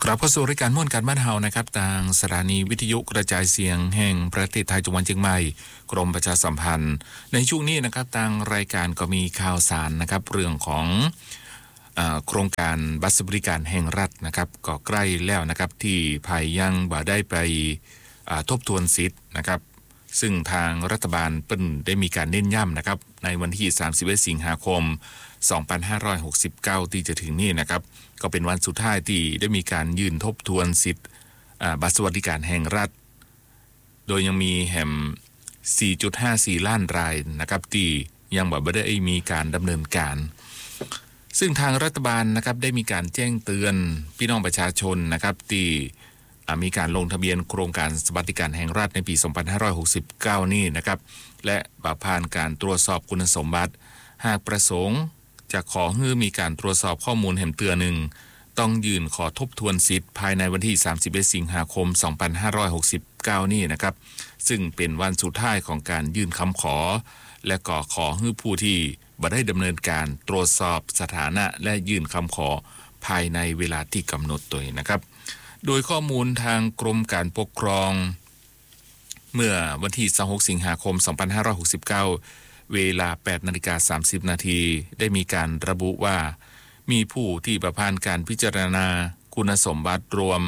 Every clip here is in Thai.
กลับเข้าสู่รายการม่วนการบ้านเฮานะครับทางสถานีวิทยุกระจายเสียงแห่งประเทศไทยจังหวัดเชียงใหม่กรมประชาสัมพันธ์ในช่วงนี้นะครับทางรายการก็มีข่าวสารนะครับเรื่องของโครงการบัสบริการแห่งรัฐนะครับก็ใกล้แล้วนะครับที่ภายยังบ่ได้ไปทบทวนสิทธิ์นะครับซึ่งทางรัฐบาลเปิ้นได้มีการเน้นย้ำนะครับในวันที่31สิงหาคม2569ที่จะถึงนี้นะครับก็เป็นวันสุดท้ายที่ได้มีการยื่นทบทวนสิทธิ์บัตรสวัสดิการแห่งรัฐโดยยังมีแห่ม 4.54 ล้านรายนะครับที่ยังบ่ได้มีการดำเนินการซึ่งทางรัฐบาลนะครับได้มีการแจ้งเตือนพี่น้องประชาชนนะครับที่มีการลงทะเบียนโครงการสวัสดิการแห่งรัฐในปี 2569 นี่นะครับและผ่านการตรวจสอบคุณสมบัติหากประสงค์จะขอให้มีการตรวจสอบข้อมูลแห่งเตือนหนึ่งต้องยื่นขอทบทวนสิทธิ์ภายในวันที่31สิงหาคม2569นี่นะครับซึ่งเป็นวันสุดท้ายของการยื่นคำขอและก็ขอให้ผู้ที่บ่ได้ดำเนินการตรวจสอบสถานะและยื่นคำขอภายในเวลาที่กำหนดตัวนะครับโดยข้อมูลทางกรมการปกครองเมื่อวันที่26สิงหาคม2569เวลา 8:30 นาทีได้มีการระบุว่ามีผู้ที่ประพันธ์การพิจารณาคุณสมบัติรวม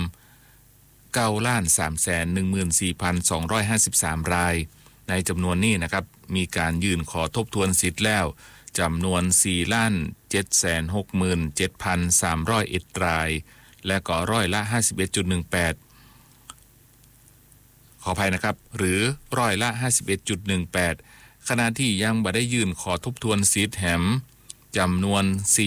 9,314,253 รายในจำนวนนี้นะครับมีการยื่นขอทบทวนสิทธิ์แล้วจำนวน 4,767,301 รายและก็ร้อยละ 51.18 ขออภัยนะครับหรือร้อยละ 51.18 ขณะที่ยังบ่ได้ยื่นขอทบทวนสิทธิ์แหมจำนวน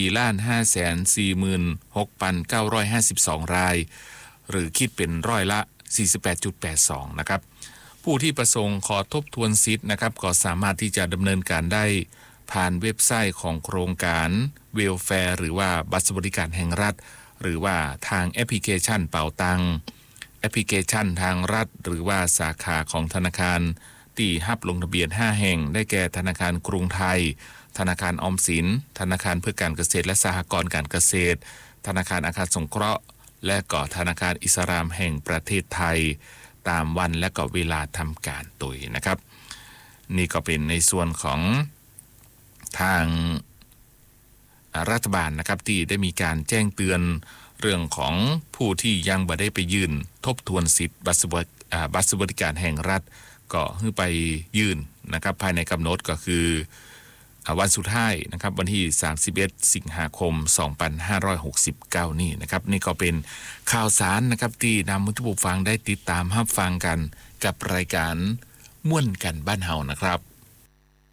4,546,952 รายหรือคิดเป็นร้อยละ 48.82 นะครับผู้ที่ประสงค์ขอทบทวนสิทธิ์นะครับก็สามารถที่จะดำเนินการได้ผ่านเว็บไซต์ของโครงการเวลแฟร์หรือว่าบัตรสวัสดิการแห่งรัฐหรือว่าทางแอปพลิเคชันเป๋าตังแอปพลิเคชันทางรัฐหรือว่าสาขาของธนาคารที่ฮับลงทะเบียน5แห่งได้แก่ธนาคารกรุงไทยธนาคารออมสินธนาคารเพื่อการเกษตรและสหกรณ์การเกษตรธนาคารอาคารสงเคราะห์และก็ธนาคารอิสลามแห่งประเทศไทยตามวันและก็เวลาทำการตุยนะครับนี่ก็เป็นในส่วนของทางรัฐบาลนะครับที่ได้มีการแจ้งเตือนเรื่องของผู้ที่ยังบ่ได้ไปยื่นทบทวนสิทธิ์บัตรสวัสดิการแห่งรัฐก็ให้ไปยื่นนะครับภายในกำหนดก็คือวันสุดท้ายนะครับวันที่31สิงหาคม2569นี่นะครับนี่ก็เป็นข่าวสารนะครับที่นำผู้ฟังได้ติดตามรับฟังกันกับรายการม่วนกันบ้านเฮานะครับ